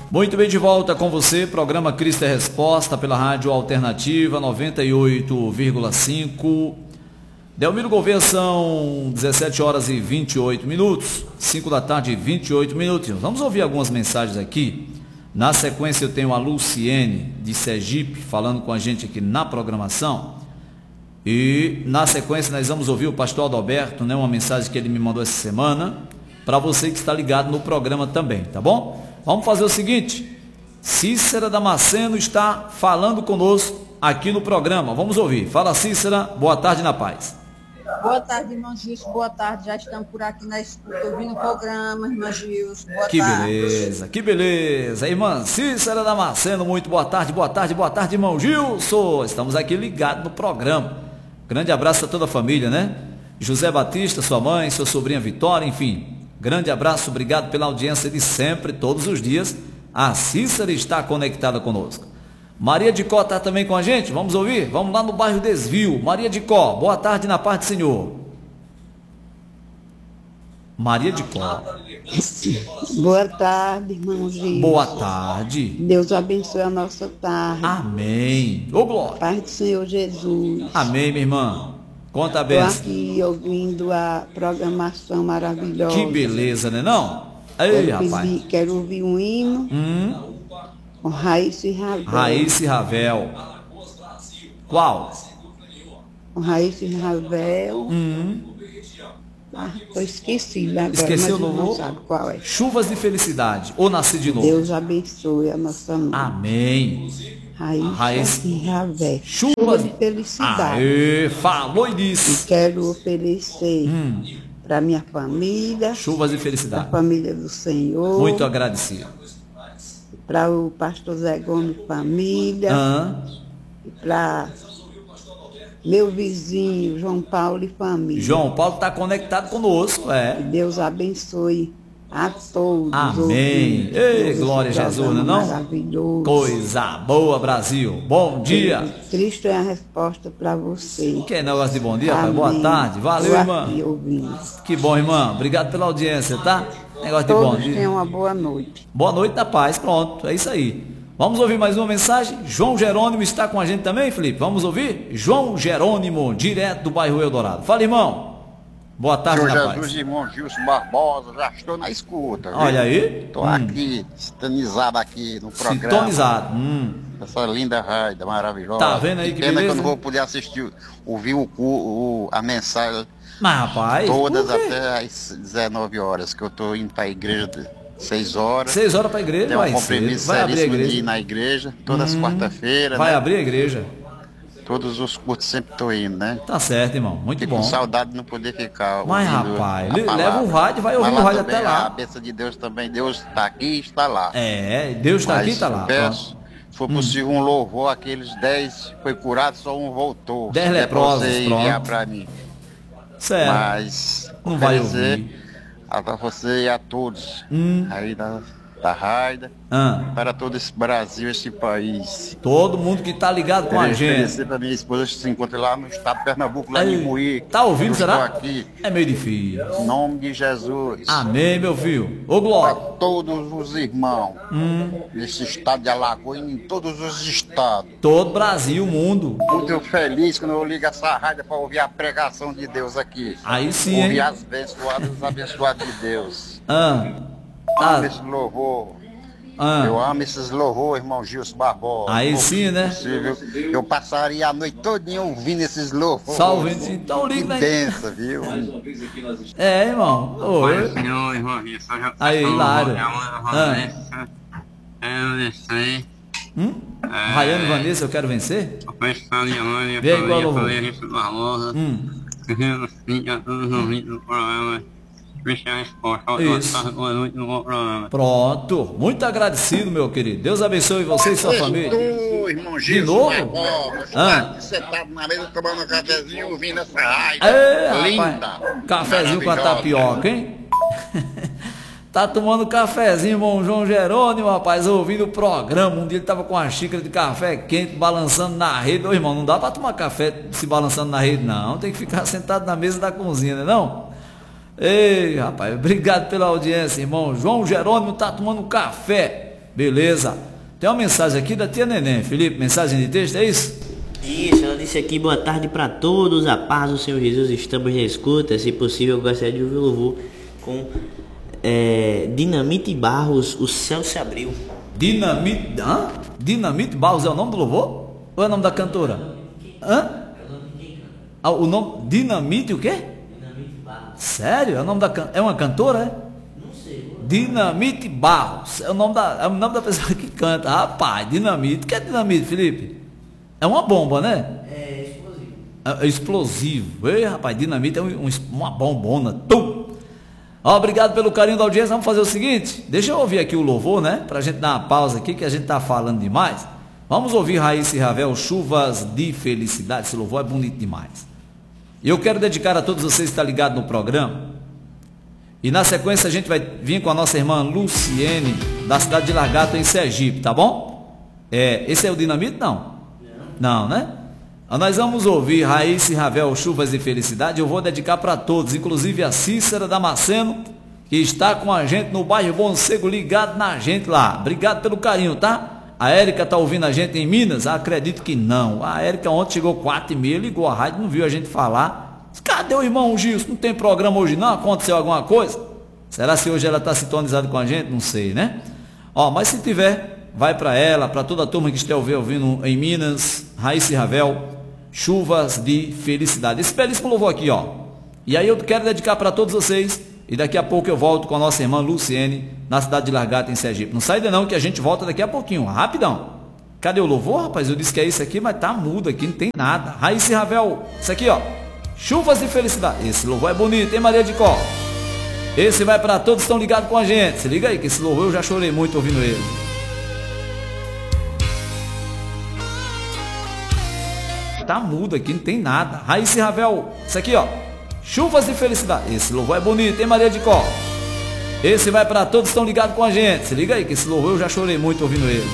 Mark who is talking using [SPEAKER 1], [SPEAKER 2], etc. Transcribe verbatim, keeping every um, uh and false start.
[SPEAKER 1] Muito bem, de volta com você, programa Cristo é Resposta pela Rádio Alternativa noventa e oito vírgula cinco. Delmiro Gouveia, são dezessete horas e vinte e oito minutos, cinco da tarde e vinte e oito minutinhos. Vamos ouvir algumas mensagens aqui. Na sequência eu tenho a Luciene de Sergipe falando com a gente aqui na programação. E na sequência nós vamos ouvir o pastor Adalberto, né, uma mensagem que ele me mandou essa semana, para você que está ligado no programa também, tá bom? Vamos fazer o seguinte, Cícera Damasceno está falando conosco aqui no programa, vamos ouvir. Fala, Cícera, boa tarde na paz.
[SPEAKER 2] Boa tarde, irmão Gilson, boa tarde, já estamos por aqui na escuta, ouvindo o programa, irmão Gilson, boa
[SPEAKER 1] que
[SPEAKER 2] tarde.
[SPEAKER 1] Que beleza, que beleza, irmã Cícera Damasceno, muito boa tarde, boa tarde, boa tarde, irmão Gilson, estamos aqui ligados no programa. Grande abraço a toda a família, né? José Batista, sua mãe, sua sobrinha Vitória, enfim, grande abraço, obrigado pela audiência de sempre, todos os dias, a Cícera está conectada conosco. Maria de Có está também com a gente, vamos ouvir? Vamos lá no bairro Desvio. Maria de Có, boa tarde na paz do Senhor. Maria de Có.
[SPEAKER 3] Boa tarde, irmão Gilson.
[SPEAKER 1] Boa tarde.
[SPEAKER 3] Deus abençoe a nossa tarde.
[SPEAKER 1] Amém. Ô, glória.
[SPEAKER 3] Paz do Senhor Jesus.
[SPEAKER 1] Amém, minha irmã. Conta a benção.
[SPEAKER 3] Estou aqui ouvindo a programação maravilhosa.
[SPEAKER 1] Que beleza, né não? Ei,
[SPEAKER 3] quero
[SPEAKER 1] rapaz.
[SPEAKER 3] Ouvir, quero ouvir um hino.
[SPEAKER 1] Hum.
[SPEAKER 3] Com Raíssa e Ravel.
[SPEAKER 1] Raíssa e Ravel. Qual?
[SPEAKER 3] Com Raíssa e Ravel.
[SPEAKER 1] Hum.
[SPEAKER 3] Ah, tô esquecido agora.
[SPEAKER 1] Esqueceu o
[SPEAKER 3] mas
[SPEAKER 1] louvor?
[SPEAKER 3] não sabe qual é.
[SPEAKER 1] Chuvas de felicidade. Ou nascer de novo.
[SPEAKER 3] Deus abençoe a nossa mãe.
[SPEAKER 1] Amém.
[SPEAKER 3] Raíssa,
[SPEAKER 1] Raíssa
[SPEAKER 3] e Ravel.
[SPEAKER 1] Chuvas
[SPEAKER 3] Chuva de felicidade.
[SPEAKER 1] Aê, falou e disse.
[SPEAKER 3] E quero oferecer hum. para minha família.
[SPEAKER 1] Chuvas de felicidade.
[SPEAKER 3] Para a família do Senhor.
[SPEAKER 1] Muito agradecido.
[SPEAKER 3] Para o pastor Zé Gomes família.
[SPEAKER 1] Ah.
[SPEAKER 3] E para meu vizinho, João Paulo e família.
[SPEAKER 1] João Paulo está conectado conosco, é.
[SPEAKER 3] Que Deus abençoe a todos.
[SPEAKER 1] Amém. Ei, glória a Jesus, não é não?
[SPEAKER 3] Maravilhoso.
[SPEAKER 1] Coisa boa, Brasil. Bom dia.
[SPEAKER 3] Cristo é a resposta para você.
[SPEAKER 1] Que negócio de bom dia, pai? Boa tarde. Valeu,
[SPEAKER 3] Boa
[SPEAKER 1] irmã.
[SPEAKER 3] Aqui, ouvindo.
[SPEAKER 1] Que bom, irmã. Obrigado pela audiência, tá? Negócio de
[SPEAKER 3] todos
[SPEAKER 1] bom dia.
[SPEAKER 3] Tenham uma boa noite.
[SPEAKER 1] Boa noite na paz. Pronto, é isso aí. Vamos ouvir mais uma mensagem? João Jerônimo está com a gente também, Felipe? Vamos ouvir? João Jerônimo, direto do bairro Eldorado. Fala, irmão. Boa tarde,
[SPEAKER 4] Senhor
[SPEAKER 1] na
[SPEAKER 4] Jesus,
[SPEAKER 1] paz.
[SPEAKER 4] irmão Gilson Barbosa, já estou na escuta. Viu?
[SPEAKER 1] Olha aí.
[SPEAKER 4] Estou hum. aqui, sintonizado aqui no programa.
[SPEAKER 1] Sintonizado. Hum.
[SPEAKER 4] Essa linda rádio, maravilhosa.
[SPEAKER 1] Tá vendo aí que, que
[SPEAKER 4] pena
[SPEAKER 1] beleza?
[SPEAKER 4] que eu não vou poder assistir, ouvir o, o, a mensagem.
[SPEAKER 1] Mas, rapaz,
[SPEAKER 4] todas até às dezenove horas, que eu estou indo para a igreja de seis horas.
[SPEAKER 1] seis horas para a igreja,
[SPEAKER 4] tem um
[SPEAKER 1] vai
[SPEAKER 4] compromisso
[SPEAKER 1] vai abrir a igreja.
[SPEAKER 4] de ir na igreja, todas as hum, quarta-feiras.
[SPEAKER 1] Vai
[SPEAKER 4] né?
[SPEAKER 1] abrir a igreja.
[SPEAKER 4] Todos os cultos sempre estou indo, né?
[SPEAKER 1] Tá certo, irmão. Muito
[SPEAKER 4] Fico
[SPEAKER 1] bom.
[SPEAKER 4] com saudade de não poder ficar.
[SPEAKER 1] Mas, rapaz, leva o rádio, vai ouvir o rádio até lá.
[SPEAKER 4] A bênção de Deus também, Deus está aqui e está lá.
[SPEAKER 1] É, Deus está aqui e está lá.
[SPEAKER 4] Peço, se for possível, hum. um louvor, aqueles dez foi curado, só um voltou.
[SPEAKER 1] Dez leprosos,
[SPEAKER 4] você enviar para mim.
[SPEAKER 1] Certo.
[SPEAKER 4] Mas
[SPEAKER 1] não vai ouvir.
[SPEAKER 4] A você e a todos
[SPEAKER 1] hum.
[SPEAKER 4] aí da, da Raida,
[SPEAKER 1] ah.
[SPEAKER 4] para todo esse Brasil, esse país.
[SPEAKER 1] Todo mundo que está ligado com a gente.
[SPEAKER 4] Para minha esposa que se encontra lá no estado de Pernambuco, lá em Moí.
[SPEAKER 1] Tá ouvindo,
[SPEAKER 4] eu
[SPEAKER 1] será?
[SPEAKER 4] Estou aqui.
[SPEAKER 1] É meio difícil.
[SPEAKER 4] Em nome de Jesus.
[SPEAKER 1] Amém, meu filho. Ô, glória.
[SPEAKER 4] Para todos os irmãos
[SPEAKER 1] hum.
[SPEAKER 4] nesse estado de Alagoas e em todos os estados.
[SPEAKER 1] Todo Brasil, mundo.
[SPEAKER 4] Muito feliz quando eu ligo essa rádio para ouvir a pregação de Deus aqui.
[SPEAKER 1] Aí sim,
[SPEAKER 4] ouvir
[SPEAKER 1] hein?
[SPEAKER 4] as abençoadas, os abençoados de Deus.
[SPEAKER 1] Ah.
[SPEAKER 4] Amo
[SPEAKER 1] ah.
[SPEAKER 4] esse louvor.
[SPEAKER 1] Ah.
[SPEAKER 4] Eu amo esses louvores, irmão Gilson Barbosa.
[SPEAKER 1] Aí sim, né?
[SPEAKER 4] Possível, eu passaria a noite todinha ouvindo esses louvores.
[SPEAKER 1] Só ouvindo. Então liga aí.
[SPEAKER 4] Densa, viu?
[SPEAKER 1] É, irmão. Oi.
[SPEAKER 5] Senhor, irmão Gilson.
[SPEAKER 1] Aí, Hilário. Ah. Hum? É... Rayane Vanessa, eu quero vencer? Vem igual louvor. Hum. Isso. Pronto. Muito agradecido, meu querido. Deus abençoe você e sua
[SPEAKER 4] Estou,
[SPEAKER 1] família.
[SPEAKER 4] Irmão
[SPEAKER 1] De novo?
[SPEAKER 4] Ah. Sentado na mesa, tomando um cafezinho, ouvindo essa raiva.
[SPEAKER 1] É,
[SPEAKER 4] linda.
[SPEAKER 1] Rapaz, cafezinho com a tapioca, hein? Tá tomando cafezinho, irmão João Jerônimo, rapaz, ouvindo o programa. Um dia ele tava com uma xícara de café quente, balançando na rede. Ô, irmão, não dá pra tomar café se balançando na rede, não. Tem que ficar sentado na mesa da cozinha, né, não? Ei, rapaz, obrigado pela audiência, irmão. João Jerônimo tá tomando café Beleza. Tem uma mensagem aqui da tia Neném. Felipe, mensagem de texto, é isso?
[SPEAKER 5] Isso, ela disse aqui, boa tarde para todos, a paz do Senhor Jesus, estamos na escuta, se possível eu gostaria de ouvir o louvor com é, Dinamite Barros, o céu se abriu.
[SPEAKER 1] Dinamite, hã? Dinamite Barros é o nome do louvor? Ou é o nome da cantora? Hã? Ah, o nome, Dinamite o quê?
[SPEAKER 5] Dinamite Barros.
[SPEAKER 1] Sério? É o nome da can... É uma cantora, é?
[SPEAKER 5] Não sei.
[SPEAKER 1] Dinamite Barros. É o nome da, é o nome da pessoa que canta. Rapaz, Dinamite. O que é Dinamite, Felipe? É uma bomba, né?
[SPEAKER 5] É explosivo.
[SPEAKER 1] É, é explosivo. Ei, rapaz, Dinamite é um, um, uma bombona. Tum! Ó, obrigado pelo carinho da audiência. Vamos fazer o seguinte. Deixa eu ouvir aqui o louvor, né? Pra gente dar uma pausa aqui, que a gente tá falando demais. Vamos ouvir Raíssa e Ravel, Chuvas de Felicidade. Esse louvor é bonito demais. E eu quero dedicar a todos vocês que estão ligados no programa. E na sequência a gente vai vir com a nossa irmã Luciene, da cidade de Largato, em Sergipe, tá bom? É, esse é o Dinamite, não? Não, né? Nós vamos ouvir Raíssa e Ravel, Chuvas de Felicidade. Eu vou dedicar para todos, inclusive a Cícera Damasceno, que está com a gente no bairro Bom Cego, ligado na gente lá. Obrigado pelo carinho, tá? A Érica está ouvindo a gente em Minas? Acredito que não. A Érica ontem chegou quatro e meia, ligou a rádio, não viu a gente falar. Cadê o irmão Gilson? Não tem programa hoje não? Aconteceu alguma coisa? Será se hoje ela está sintonizada com a gente? Não sei, né? Ó, mas se tiver, vai para ela, para toda a turma que estiver ouvindo em Minas, Raíssa e Ravel, Chuvas de Felicidade. Esse belíssimo louvor aqui, ó. E aí eu quero dedicar para todos vocês. E daqui a pouco eu volto com a nossa irmã Luciene, na cidade de Largata, em Sergipe. Não sai daí não, que a gente volta daqui a pouquinho, rapidão. Cadê o louvor, rapaz? Eu disse que é isso aqui, mas tá mudo aqui, não tem nada. Raíssa e Ravel, isso aqui, ó. Chuvas de Felicidade. Esse louvor é bonito, hein, Maria de Có? Esse vai para todos que estão ligados com a gente. Se liga aí, que esse louvor eu já chorei muito ouvindo ele. Tá mudo aqui, não tem nada. Raíssa e Ravel, isso aqui, ó. Chuvas de Felicidade. Esse louvor é bonito, hein, Maria de Có? Esse vai para todos que estão ligados com a gente. Se liga aí, que esse louvor eu já chorei muito ouvindo ele.